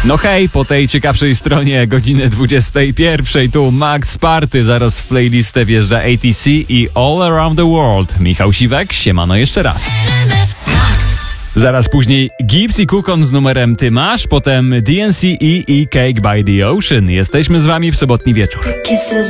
No hej, po tej ciekawszej stronie godziny 21 tu Max Party, zaraz w playlistę wjeżdża ATC i All Around the World. Michał Siwek, siemano jeszcze raz. Zaraz później Gibbs i Kukon z numerem Ty masz, potem DNCE i Cake by the Ocean. Jesteśmy z wami w sobotni wieczór.